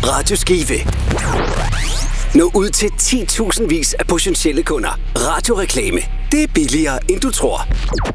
Radio Skive. Nå ud til 10.000 af potentielle kunder. Radioreklame. Det er billigere, end du tror.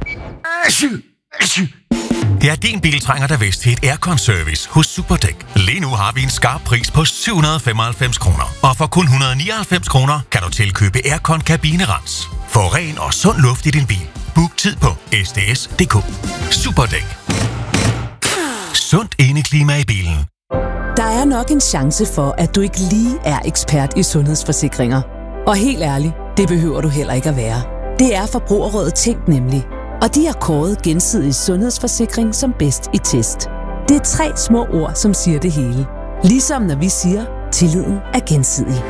Ja, din bil trænger da vist til et aircon-service hos Superdæk. Lige nu har vi en skarp pris på 795 kroner. Og for kun 199 kroner kan du tilkøbe aircon kabinerens. Få ren og sund luft i din bil. Book tid på sds.dk. Superdæk. Sundt indeklima i bilen. Der er nok en chance for, at du ikke lige er ekspert i sundhedsforsikringer. Og helt ærligt, det behøver du heller ikke at være. Det er Forbrugerrådet Tænk nemlig. Og de har kåret Gensidig Sundhedsforsikring som bedst i test. Det er 3 små ord, som siger det hele. Ligesom når vi siger, tilliden er gensidig.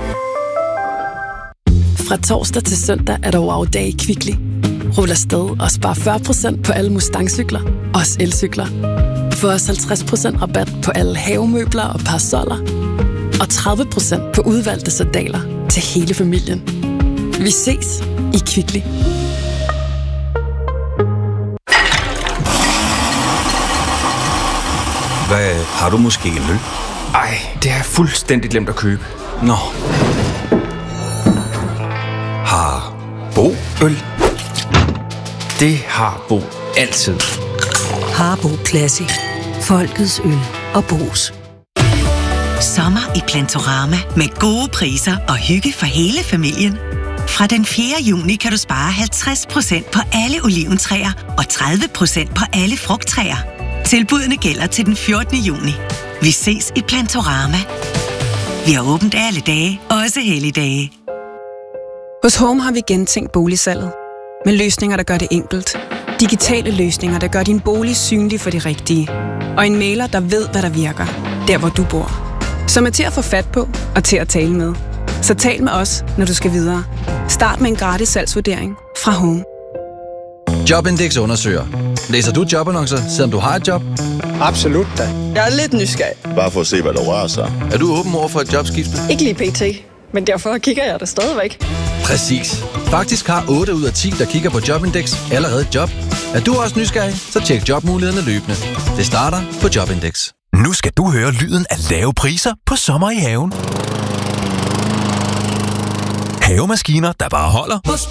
Fra torsdag til søndag er der wow-dag i Kvickly. Rul afsted og spar 40% på alle Mustang-cykler, også elcykler. Få også 50% rabat på alle havemøbler og parasoller. Og 30% på udvalgte sandaler til hele familien. Vi ses i Kvickly. Hvad, har du måske en øl? Ej, det har jeg fuldstændig glemt at købe. Nå. Har Bo øl? Det har Bo altid. Harbo Classic. Folkets øl og Bo's. Sommer i Plantorama med gode priser og hygge for hele familien. Fra den 4. juni kan du spare 50% på alle oliventræer og 30% på alle frugttræer. Tilbudene gælder til den 14. juni. Vi ses i Plantorama. Vi har åbent alle dage, også helligdage. Hos Home har vi gentænkt boligsalget. Med løsninger, der gør det enkelt. Digitale løsninger, der gør din bolig synlig for de rigtige. Og en mailer, der ved, hvad der virker. Der, hvor du bor. Som er til at få fat på og til at tale med. Så tal med os, når du skal videre. Start med en gratis salgsvurdering fra Home. Jobindex undersøger. Læser du jobannoncer, selvom du har et job? Absolut da. Jeg er lidt nysgerrig. Bare for at se, hvad der rører sig. Er du åben over for et jobskifte? Ikke lige pt. Men derfor kigger jeg der stadigvæk. Præcis. Faktisk har 8 ud af 10, der kigger på Jobindex, allerede et job. Er du også nysgerrig? Så tjek jobmulighederne løbende. Det starter på Jobindex. Nu skal du høre lyden af lave priser på sommer i haven. Havemaskiner, der bare holder.